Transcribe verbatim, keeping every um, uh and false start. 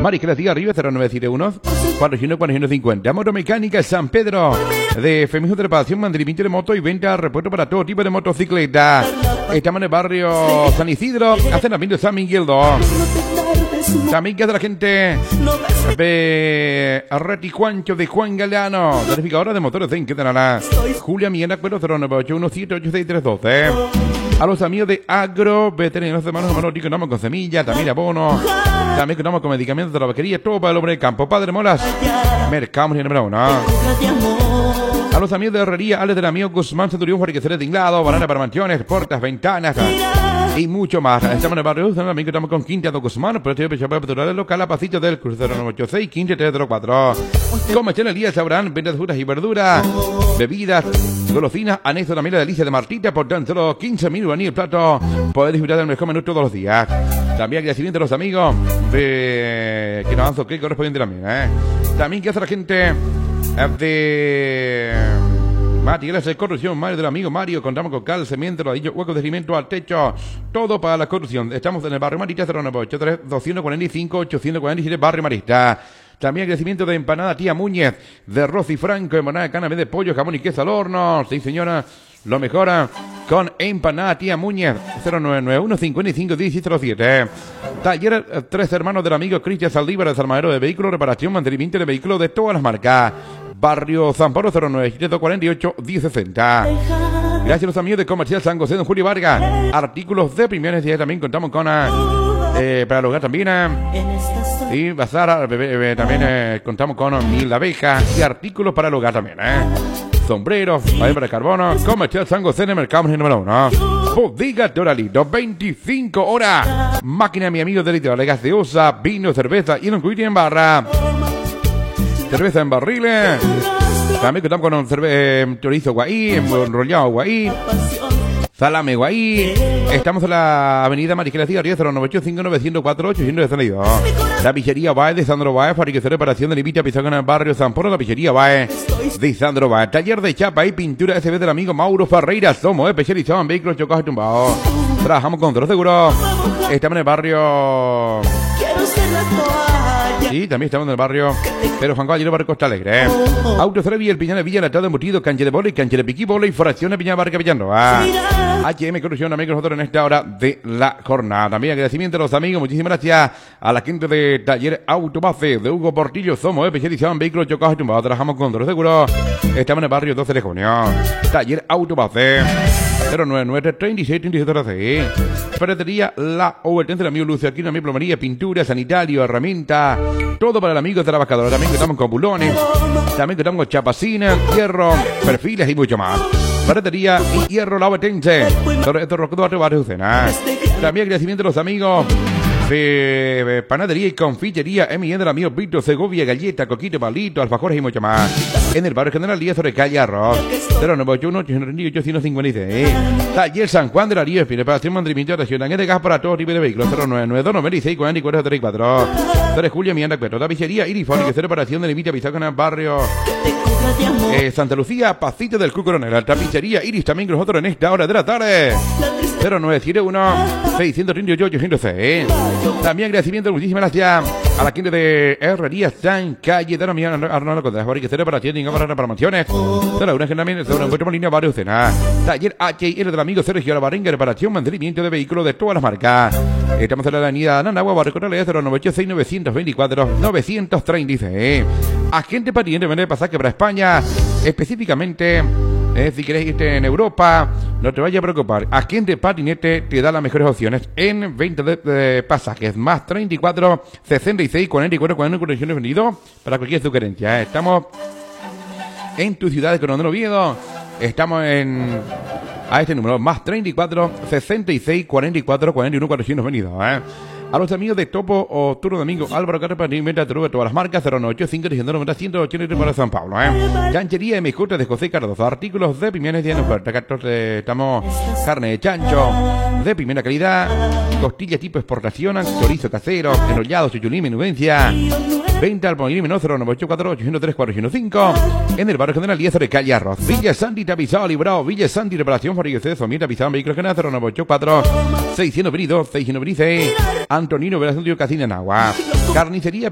Mariscal Tía Arriba, cero nueve siete uno, cuatro uno cuatro uno cinco cero. Motomecánica San Pedro, de Feminismo de Reparación, mantenimiento de moto y venta, repuesto para todo tipo de motocicleta. Estamos en el barrio San Isidro, asentamiento San Miguel dos. También que de la gente de Reticuancho de Juan Galeano, verificadora de motores de Inquedanala. Julia Miena, cuero cero nueve ocho uno siete ocho seis tres uno dos. A los amigos de Agro, veterinarios de manos de mano, que contamos con semillas, también abono, también contamos con medicamentos de la vaquería, todo para el hombre de campo. Padre Molas, Mercamos y número uno. A los amigos de Herrería, Alex del amigo Guzmán Centurión, Enriqueceres de Inglado, banana para mansiones, puertas, ventanas y mucho más. Estamos en el barrio, también estamos con Quinta de Guzmán, pero estoy de Petrolero local a pasito del crucero nueve ocho seis, quince tres cero cuatro. Comercial el día sabrán, venta de frutas y verduras, bebidas, golosinas, anexo también la delicia de Martita, por tan solo quince mil guaraníes el plato. Podés disfrutar del mejor menú todos los días. También agradecimiento a los amigos de que nos han que correspondiente también, ¿eh? También que hace la gente de materiales de corrupción, Mario del amigo Mario, contamos con cal, cemento, ladrillo, hueco de cemento al techo, todo para la corrupción. Estamos en el barrio Marista, cero nueve ocho tres, dos cuatro cinco, ocho cuatro siete, barrio Marista. También agradecimiento de empanada Tía Muñez, de Rosy Franco, empanada de cannabis de pollo, jamón y queso al horno. Sí, señora, lo mejora con empanada Tía Muñez, cero nueve nueve uno cinco cinco uno cero cero siete. Taller eh, Tres Hermanos del amigo Cristian Saldívar, desarmadero de vehículos, reparación, mantenimiento de vehículos de todas las marcas. Barrio San Pablo, cero nueve siete dos cuatro ocho uno cero sesenta. Gracias a los amigos de Comercial San José, don Julio Vargas. Artículos de primera necesidad, también contamos con eh, para el hogar también. Eh, y bazar, eh, eh, también eh, contamos con mil abejas y artículos para el hogar también. Eh. Sombreros, papel para carbono, Comercial San José en el mercado número uno. Bodega Doralito, veinticinco horas. Máquina, mi amigo de litro, gaseosa, vino, cerveza y un cuiti en barra. Cerveza en barriles. También contamos con un cerve eh, chorizo guaí, enrollado guaí, salame guaí. Estamos en la avenida Mariscal Tía Arriba, cero nueve ocho cinco nueve cero cuatro ocho uno cero. La pizzería Baez de Sandro Baez, fabricación de reparación de limita, pizarra en el barrio San Polo. La pizzería Baez de Sandro Baez. Taller de chapa y pintura S B del amigo Mauro Ferreira. Somos especializados en vehículos chocados y tumbados. Trabajamos con todos los seguros. Estamos en el barrio... Sí, también estamos en el barrio Pero Juan Caballero, barrio Costa Alegre. Auto Trevi, el Piñón de Villa, Latado Embutido, cancha de bola, cancha de piqui, bola y fracción de Piñón Barca Villanroa. H M Corrupción, amigos, nosotros en esta hora de la jornada. También agradecimiento a los amigos, muchísimas gracias a la gente de Taller Autobase de Hugo Portillo. Somos especializados en vehículos chocados y tumbados. Trabajamos con todos los seguros. Estamos en el barrio doce de junio. Taller Autobase cero nueve nueve tres seis tres seis cero seis. Ferretería La Overtense, el amigo Lucio Aquino, mi plomería, pintura, sanitario, herramienta, todo para el amigo de trabajador. También contamos con bulones, también contamos con chapacina, hierro, perfiles y mucho más. Ferretería y hierro La Overtense, sobre estos rocos de barrio Ucena. También agradecimiento a los amigos de panadería y confitería M y del amigo Vito, Segovia, galleta, coquito, palito, alfajores y mucho más. En el barrio General Díaz, sobre calle Arroz, cero nueve ocho uno ocho ocho cinco seis. Taller San Juan de la Río, reparación, mantenimiento, regional de gas para todo tipo de vehículos, cero nueve nueve dos nueve seis cuatro cuatro tres cuatro. tres Julio, Mianda, Cuatro. Tapicería Irifónica, reparación de limita, pisaca en el barrio eh, Santa Lucía, Pasito del Cu Coronel. La tapicería Iris también con nosotros en esta hora de la tarde, cero nueve siete uno seis tres ocho ocho cero seis. También agradecimiento, muchísimas gracias a la gente de Herrería San Cayetano, mi Arnaldo Contreras, que se para tienda y para mansiones. De la una también, sobre un puerto molina, barrio Cena. Taller H y L del amigo Sergio Alvarenga, reparación, mantenimiento de vehículos de todas las marcas. Estamos en la avenida Nanagua, barrio Coronel, cero nueve ocho seis nueve dos cuatro nueve tres seis. Agente patinete, vende pasaje para España, específicamente. Eh, si querés irte en Europa, no te vayas a preocupar. Agente Patinete te da las mejores opciones en venta de, de pasajes. Más treinta y cuatro, sesenta y seis, cuarenta y cuatro, cuarenta conexiones vendido para cualquier sugerencia. Eh. Estamos en tu ciudad de Coronel Oviedo. Estamos en a este número, más treinta y cuatro, sesenta y seis, cuarenta y cuatro, cuarenta y uno, conexiones vendido. Eh. A los amigos de Topo o Turno Domingo, Álvaro Carpa, inventa de todas las marcas, cero nueve ocho cinco uno nueve uno cero ocho para San Pablo. ¿eh? Chanchería M J de José Cardoso, artículos de Pimenes de oferta. catorce, estamos carne de chancho de primera calidad, costilla tipo exportación, chorizo casero, enrollado, chuchulín, menudencia. Venta al Ponilín menos cero nueve ocho cuatro ocho uno tres cuatro uno cinco. En el barrio General diez de Calle Arroz. Villa Santi Tapizado Librado. Villa Santi Reparación Fabricación Somía Tapizado Vehículos General cero nueve ocho cuatro seiscientos veintidós seiscientos veintiséis. Antonino Veración Casina en Agua. Carnicería